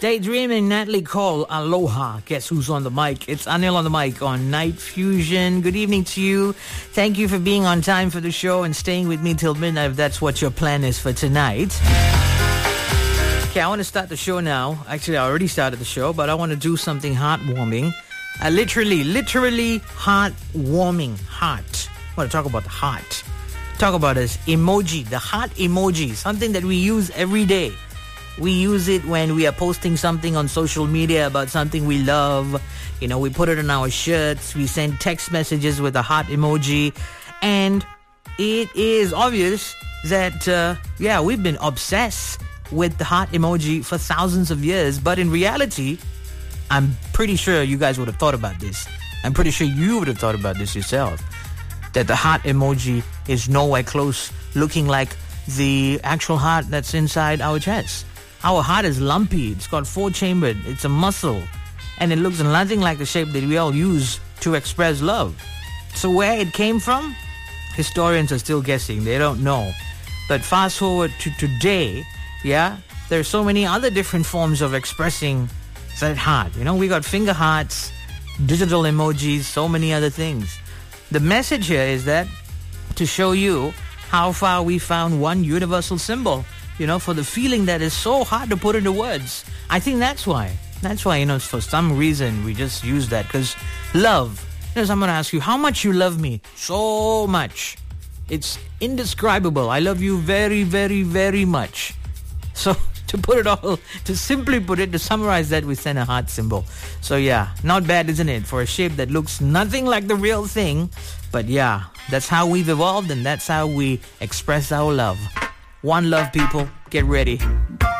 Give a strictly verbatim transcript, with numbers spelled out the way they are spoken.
Daydreaming, Natalie Cole, Aloha. Guess who's on the mic? It's Anil on the mic on Night Fusion. Good evening to you. Thank you for being on time for the show and staying with me till midnight if that's what your plan is for tonight. Okay, I want to start the show now. Actually, I already started the show, but I want to do something heartwarming. Uh, literally, literally heartwarming. Heart. I want to talk about the heart. Talk about this emoji, the heart emoji, something that we use every day. We use it when we are posting something on social media about something we love. You know, we put it on our shirts. We send text messages with a heart emoji. And it is obvious that, uh, yeah, we've been obsessed with the heart emoji for thousands of years. But in reality, I'm pretty sure you guys would have thought about this. I'm pretty sure you would have thought about this yourself. That the heart emoji is nowhere close looking like the actual heart that's inside our chest. Our heart is lumpy. It's got four-chambered. It's a muscle. And it looks nothing like the shape that we all use to express love. So where it came from, historians are still guessing. They don't know. But fast forward to today, yeah, there's so many other different forms of expressing that heart. You know, we got finger hearts, digital emojis, so many other things. The message here is that to show you how far we found one universal symbol, you know, for the feeling that is so hard to put into words. I think that's why. That's why, you know, for some reason we just use that. Because love, you know, someone asks you, how much you love me? So much. It's indescribable. I love you very, very, very much. So to put it all, to simply put it, to summarize that, we send a heart symbol. So yeah, not bad, isn't it? For a shape that looks nothing like the real thing. But yeah, that's how we've evolved and that's how we express our love. One love, people. Get ready.